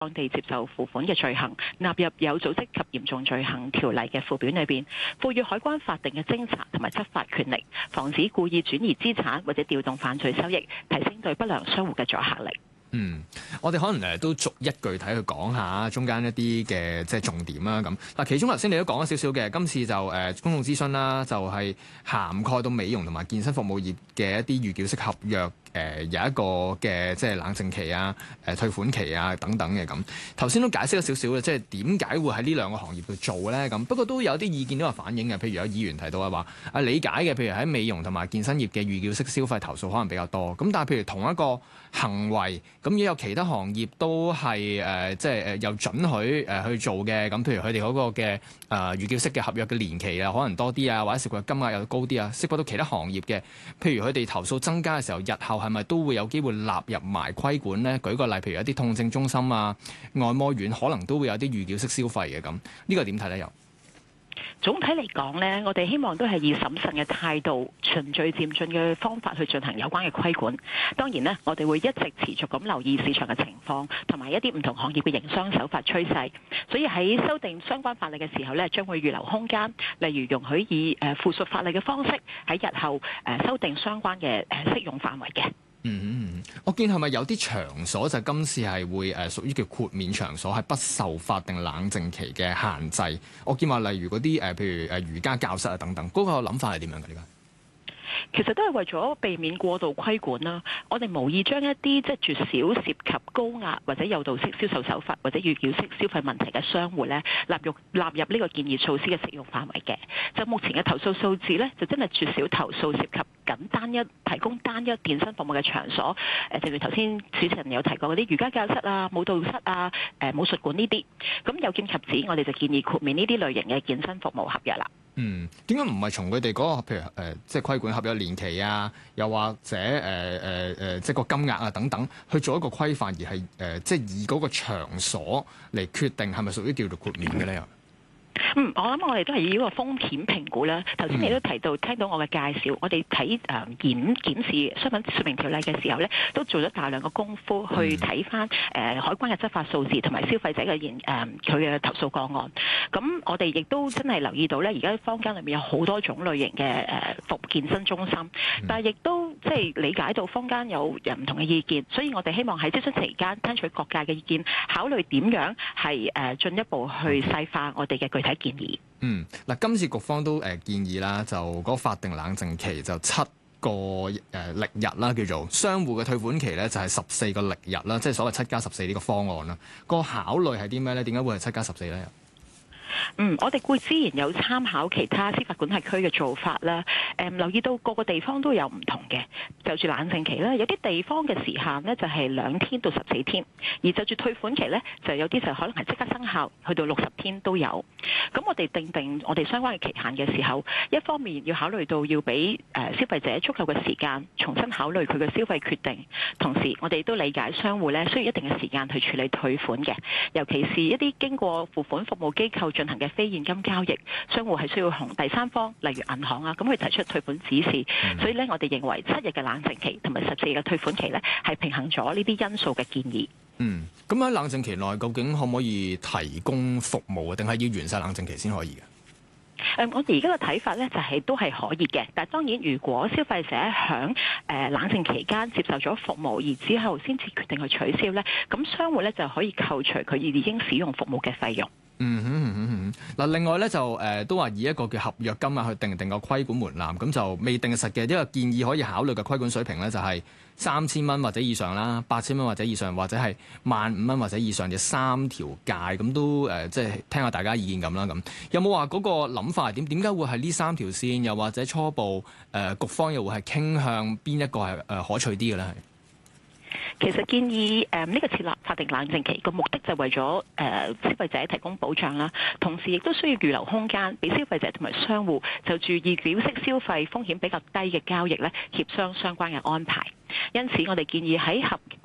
當地接受付款嘅罪行納入有組織及嚴重罪行條例嘅附表裏邊，賦予海關法定嘅偵查同埋執法權力，防止故意轉移資產或者調動犯罪收益，提升對不良商戶嘅阻嚇力。 我哋可能都逐一具體去講下中間一啲嘅即係重點啦。咁嗱，其中頭先你都講咗少少嘅，今次就公眾諮詢啦，就係涵蓋到美容同埋健身服務業嘅一啲預繳式合約。有一個嘅即係冷靜期啊、退款期啊等等嘅咁。頭先都解釋咗少少嘅，即係點解會喺呢兩個行業度做咧咁。不過都有啲意見都有反映嘅，譬如有議員提到話理解嘅，譬如喺美容同埋健身業嘅預繳式消費投訴可能比較多。咁但係譬如同一個行為，咁也有其他行業都係即係又准許去做嘅。咁譬如佢哋嗰個嘅預繳式嘅合約嘅年期啊，可能多啲啊，或者涉及金額又高啲啊，涉及到其他行業嘅，譬如佢哋投訴增加嘅時候，日後係咪都會有機會納入埋規管呢？舉個例，譬如一啲痛症中心啊、按摩院，可能都會有啲預繳式消費嘅咁。呢個點睇呢？又總體嚟講呢，我哋希望都係以審慎嘅態度、循序漸進嘅方法去進行有關嘅規管。當然呢，我哋會一直持續咁留意市場嘅情況，同埋一啲唔同行業嘅營商手法趨勢。所以喺修訂相關法例嘅時候呢，將會預留空間，例如容許以附屬法例嘅方式喺日後修訂相關嘅適用範圍嘅。 我見係咪有啲場所就今次係會屬於叫豁免場所，係不受法定冷靜期嘅限制？我見話例如嗰啲譬如瑜伽教室啊等等，嗰個諗法係點樣嘅呢個？ 其實都係為咗避免過度規管啦，我哋無意將一啲即係絕少涉及高壓或者誘導式銷售手法或者預繳式消費問題嘅商戶咧，納入呢個建議措施嘅適用範圍嘅。就目前嘅投訴數字咧，就真係絕少投訴涉及緊提供單一健身服務嘅場所。正如頭先主持人有提過嗰啲瑜伽教室啊、舞蹈室啊、武術館呢啲。咁有見及此，我哋就建議豁免呢啲類型嘅健身服務合約啦。 點解唔係從佢哋嗰個譬如即係規管合約年期啊，又或者即係個金額啊等等去做一個規範，而係即係以嗰個場所嚟決定係咪屬於叫做豁免嘅咧？ 我諗我哋都係以呢個風險評估啦。頭先你都提到聽到我嘅介紹，我哋睇檢視商品說明條例嘅時候咧，都做咗大量嘅功夫去睇翻海關嘅執法數字同埋消費者嘅佢嘅投訴個案。咁我哋亦都真係留意到咧，而家坊間裏面有好多種類型嘅健身中心，但係亦都即係理解到坊間有唔同嘅意見，所以我哋希望喺諮詢期間聽取各界嘅意見，考慮點樣係進一步去細化我哋嘅具體建議。 今次局方都建議啦，就嗰個法定冷靜期就7個曆日啦，叫做商戶嘅退款期咧就係14個曆日啦，即係所謂7+14呢個方案啦。個考慮係啲咩咧？點解會係7+14咧？ 我哋固然有參考其他司法管轄區嘅做法啦。留意到各個地方都有唔同嘅，就住冷靜期咧，有啲地方嘅時限咧就係2天到14天，而就住退款期咧，就有啲就可能係即刻生效，去到60天都有。咁我哋定我哋相關嘅期限嘅時候，一方面要考慮到要俾消費者足夠嘅時間重新考慮佢嘅消費決定，同時我哋都理解商戶咧需要一定嘅時間去處理退款嘅，尤其是一啲經過付款服務機構進行嘅非現金交易，商戶係需要同第三方，例如銀行啊，咁去提出退款指示。所以咧，我哋認為7日嘅冷靜期同埋14日嘅退款期咧，係平衡咗呢啲因素嘅建議。 咁喺冷靜期內，究竟可唔可以提供服務啊？定係要完晒冷靜期先可以嘅？ 我哋而家嘅睇法咧，就係都係可以嘅。但係當然，如果消費者響冷靜期間接受咗服務，而之後先至決定去取消咧，咁商戶咧就可以扣除佢已經使用服務嘅費用。 另外咧就都話以一個叫合約金額去定個規管門檻，咁就未定實嘅一個建議可以考慮嘅規管水平咧，就係3000蚊或者以上啦，8000蚊或者以上，或者係15000蚊或者以上嘅3條界，咁都即係聽下大家意見咁啦。咁有冇話嗰個諗法係點？點解會係呢3條線？又或者初步局方又會係傾向邊一個係可取啲嘅咧？ 其實建議呢個設立法定冷靜期個目的就為咗消費者提供保障啦，同時亦都需要預留空間俾消費者同埋商戶就注意預繳式消費風險比較低嘅交易咧，協商相關嘅安排。因此，我哋建議喺合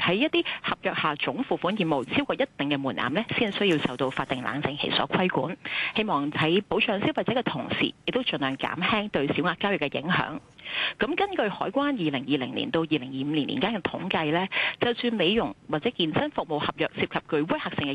喺一啲合約下總付款業務超過一定嘅門檻呢，先需要受到法定冷靜期所規管。希望喺保障消費者嘅同時，亦都盡量減輕對小額交易嘅影響。咁根據海關2020年到2025年年間嘅統計呢，就算美容或者健身服務合約涉及具威嚇性嘅